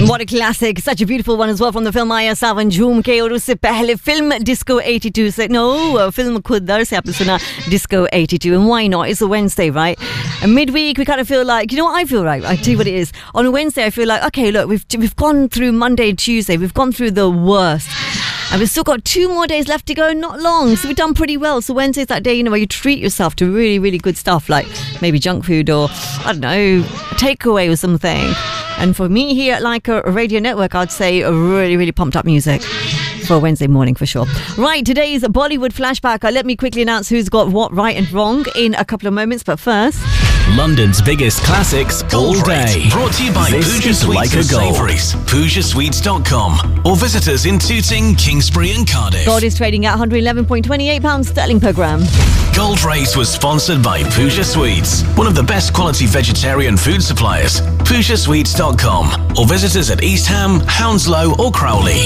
What a classic, such a beautiful one as well from the film Aya Sawan Jhoom Ke, और उससे पहले film Disco 82 से film खुदर से आपने सुना Disco 82, and why not? It's a Wednesday, right? And midweek we kind of feel like, you know what I feel right? I tell you what it is. On a Wednesday I feel like, okay, look, we've gone through Monday and Tuesday, we've gone through the worst. And we've still got 2 more days left to go, not long. So we've done pretty well. So Wednesday's that day, where you treat yourself to really, really good stuff, like maybe junk food or, I don't know, takeaway or something. And for me here at Leica Radio Network, I'd say really, really pumped up music for a Wednesday morning for sure. Right, today's Bollywood flashback. Let me quickly announce who's got what right and wrong in a couple of moments. But first, London's biggest classics all day. Brought to you by Pooja Sweets and Savouries. PoojaSweets.com or visit us in Tooting, Kingsbury and Cardiff. gold is trading at £111.28 sterling per gram. Gold Race was sponsored by Pooja Sweets, one of the best quality vegetarian food suppliers. PoojaSweets.com or visit us at East Ham, Hounslow or Crowley.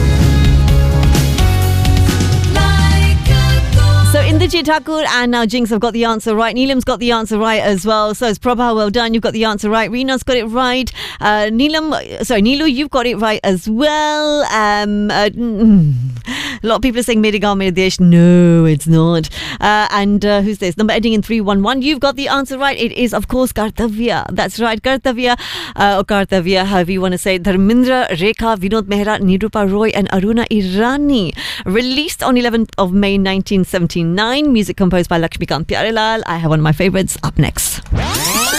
So Indrajit Thakur and now Jinx have got the answer right. Neelam's got the answer right as well. So it's Prabha, well done. You've got the answer right. Reena's got it right. Neelu, you've got it right as well. A lot of people are saying Mere Gaon Mere Desh. No, it's not. And who's this? Number ending in 311. You've got the answer right. It is, of course, Kartavya. That's right, Kartavya. Or Kartavya, however you want to say it. Dharmendra, Rekha, Vinod Mehra, Nirupa Roy and Aruna Irani. Released on 11th of May 1979. Music composed by Lakshmikant Pyarelal. I have one of my favorites up next.